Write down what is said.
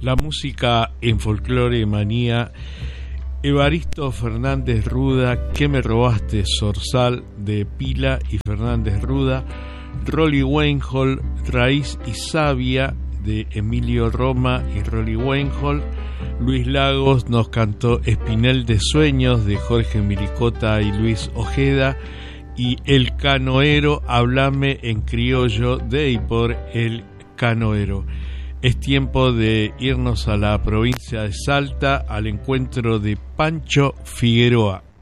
La música en Folclore Manía. Evaristo Fernández Ruda, ¿Qué me robaste? Zorzal, de Pila y Fernández Ruda. Rolly Weinhold, Raíz y Savia, de Emilio Roma y Rolly Weinhold. Luis Lagos nos cantó Espinel de Sueños, de Jorge Miricota y Luis Ojeda. Y El Canoero, Háblame en criollo, de y por El Canoero. Es tiempo de irnos a la provincia de Salta al encuentro de Pancho Figueroa.